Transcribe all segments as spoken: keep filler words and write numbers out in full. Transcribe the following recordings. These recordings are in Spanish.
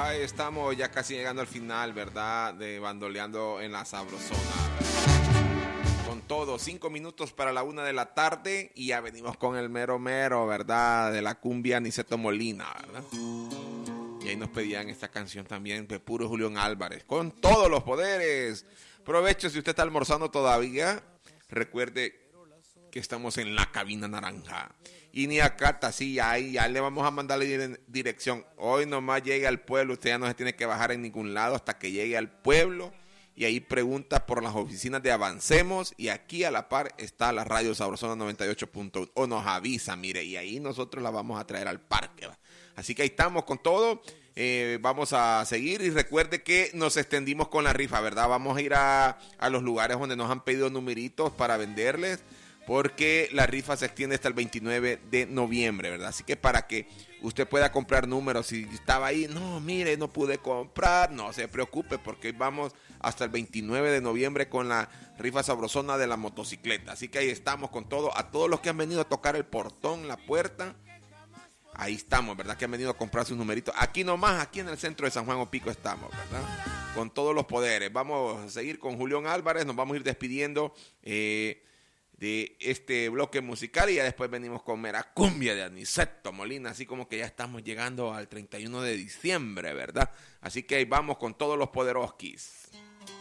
Ahí estamos ya casi llegando al final, ¿verdad? De Bandoleando en la Sabrosona. Con todo, cinco minutos para la una de la tarde y ya venimos con el mero mero, ¿verdad? De la cumbia Niceto Molina, ¿verdad? Y ahí nos pedían esta canción también de puro Julián Álvarez. Con todos los poderes. Provecho si usted está almorzando todavía. Recuerde que estamos en la cabina naranja. Y ni acá, sí, ya, ya le vamos a mandar la dirección. Hoy nomás llegue al pueblo, usted ya no se tiene que bajar en ningún lado hasta que llegue al pueblo. Y ahí pregunta por las oficinas de Avancemos. Y aquí a la par está la radio Sabrosona noventa y ocho punto uno. O nos avisa, mire, y ahí nosotros la vamos a traer al parque. ¿Va? Así que ahí estamos con todo. Eh, vamos a seguir y recuerde que nos extendimos con la rifa, ¿verdad? Vamos a ir a, a los lugares donde nos han pedido numeritos para venderles. Porque la rifa se extiende hasta el veintinueve de noviembre, ¿verdad? Así que para que usted pueda comprar números, si estaba ahí, no, mire, no pude comprar, no se preocupe, porque vamos hasta el veintinueve de noviembre con la rifa sabrosona de la motocicleta. Así que ahí estamos con todo. A todos los que han venido a tocar el portón, la puerta, ahí estamos, ¿verdad? Que han venido a comprar sus numeritos. Aquí nomás, aquí en el centro de San Juan Opico estamos, ¿verdad? Con todos los poderes. Vamos a seguir con Julián Álvarez, nos vamos a ir despidiendo. Eh... de este bloque musical y ya después venimos con Mera Cumbia de Aniceto Molina, así como que ya estamos llegando al treinta y uno de diciembre, ¿verdad? Así que ahí vamos con todos los poderoskis.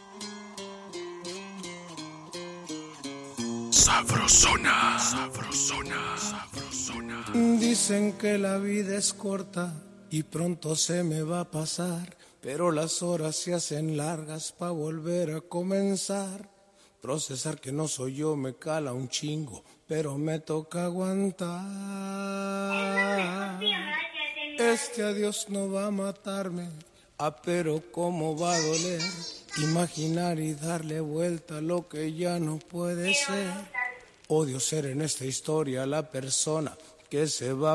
Sabrosona, sabrosona, sabrosona. Dicen que la vida es corta y pronto se me va a pasar, pero las horas se hacen largas pa' volver a comenzar. Procesar que no soy yo me cala un chingo, pero me toca aguantar. Este adiós no va a matarme, ah, pero cómo va a doler. Imaginar y darle vuelta a lo que ya no puede ser. Odio ser en esta historia la persona que se va